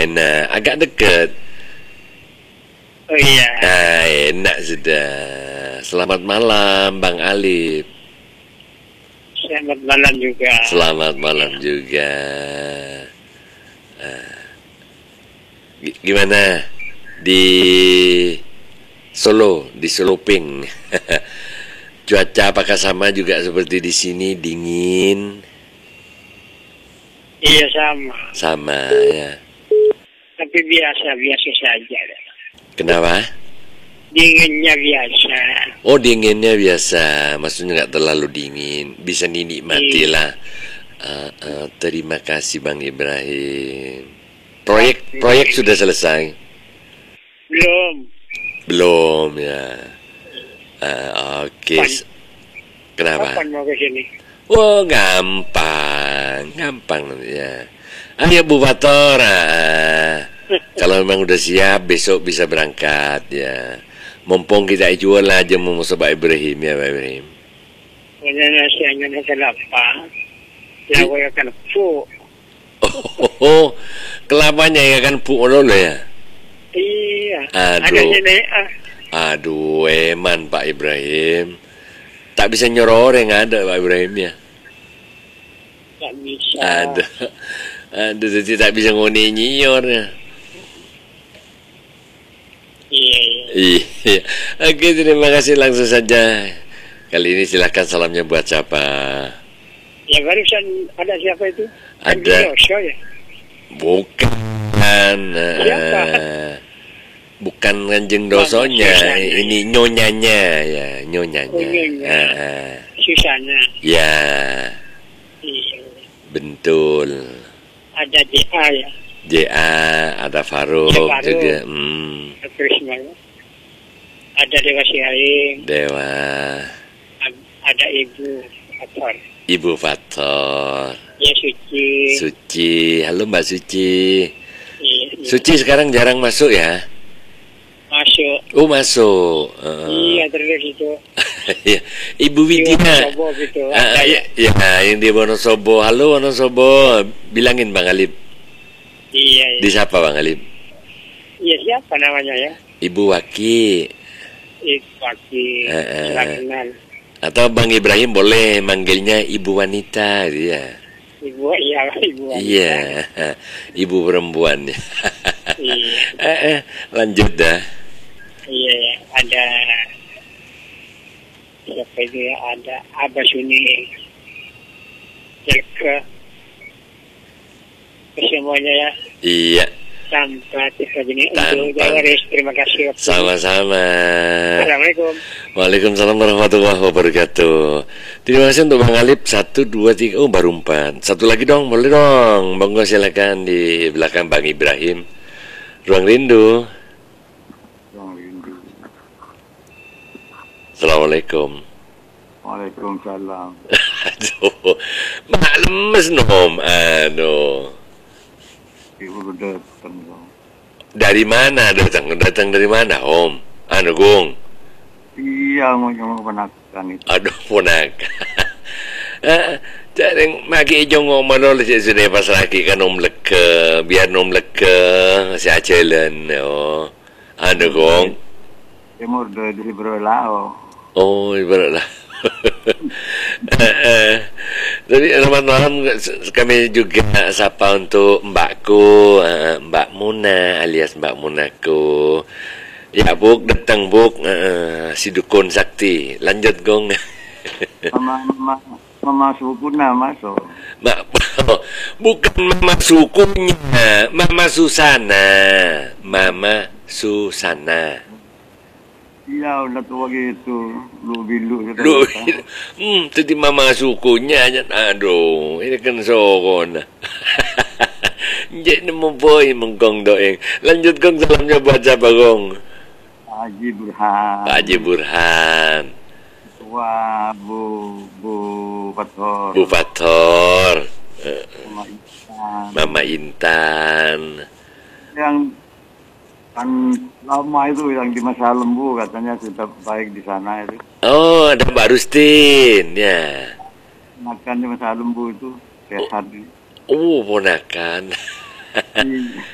enak. Agak dekat. Oh iya. Nah, enak sudah. Selamat malam, Bang Alip. Selamat malam juga. Selamat malam juga. Gimana di Solo, di Soloping? Cuaca apakah sama juga seperti di sini, dingin? Iya sama. Sama ya. Tapi biasa saja. Kenapa? Dinginnya biasa. Oh, dinginnya biasa, maksudnya nggak terlalu dingin, bisa dinikmati lah. Terima kasih Bang Ibrahim. Proyek sudah selesai? Belum ya. Oke. Kenapa? Kapan mau ke sini? Oh, gampang ya. Ayo Bu Fator, kalau memang udah siap besok bisa berangkat ya. Mumpung kita jual aja mau Pak Ibrahim ya Pak Ibrahim. Punya nasi hanya makan apa? Ya gue akan pu. Oh, kelapanya ya kan pu lo ya. Iya. Aduh, eman Pak Ibrahim. Tak bisa nyorong ada Pak Ibrahim ya. Tak bisa. Ada jadi tak bisa ngoni nyor ya. Iya. Oke, terima kasih, langsung saja. Kali ini silakan salamnya buat siapa? Ya barusan ada siapa itu? Ada. Ya? Bukan. Bukan Kanjeng Dosonya. Ini nyonyanya ya, nyonyanya. Susana. Ya. Iya. Betul. Ada JA ya. JA, ada Faruk juga. Ada Dewa Sihaing. Dewa. Ada Ibu Fator. Ibu Fator. Ya Suci. Suci. Halo Mbak Suci. Iya. Suci sekarang jarang masuk ya? Masuk. Oh, masuk. Iya, terus itu. Ibu Widya. Gitu. Ya, yang di Wonosobo. Halo Wonosobo. Bilangin Bang Alip. Iya. Di siapa Bang Alip? Iya, siapa namanya ya? Ibu Waki. Ibu Waki. Silakan. Atau Bang Ibrahim boleh manggilnya Ibu Wanita dia. Ibu Wanita. Iya. Ibu perempuan. Iya. Lanjut dah. Iya, ada siapa itu ya? Ada Abah Suni. Ke semuanya ya. Iya. Sampai ini untuk Jawaris. Terima kasih. Sama-sama. Assalamualaikum. Waalaikumsalam warahmatullahi wabarakatuh. Terima kasih untuk Bang Alip. 1, 2, 3. Oh, baru 4. Satu lagi dong, boleh dong. Monggo silakan di belakang Bang Ibrahim. Ruang Rindu. Assalamualaikum. Waalaikumsalam. Aduh, lemes nom. Aduh. Ibu datang. Dari mana datang? Datang dari mana, Om? Gung. Iya, mau ponakan itu. Aduh, ponakan. Jadi maki ijo ngomong lo sudah pas lagi kan Om leke, biar Om leke si ajalan. Oh, Gong. Timur dari berlalu. Oh, ibaratlah. Jadi selamat malam, kami juga sapa untuk Mbakku, Mbak Muna alias Mbak Munaku. Ya Buk, datang Buk, si Dukun Sakti. Lanjut Gong. Mama sukunya masuk. Bukan Mama sukunya, Mama Susana. Mama Susana. Iya, udah tua gitu. Lu bilu. Tadi Mama sukunya aja. Aduh, ini kan sokon. Jadi mau boy mengkong doeng. Lanjut Gong, salamnya buat siapa Gong? Haji Burhan. Haji Burhan. Wah, Bu Fator. Bu Fator. Mama Intan. Yang kan lama itu yang di Masa Lembu katanya sudah baik di sana itu. Oh, ada Mbak Rustin ya. Makan di Masa Lembu itu sehat. Ponakan.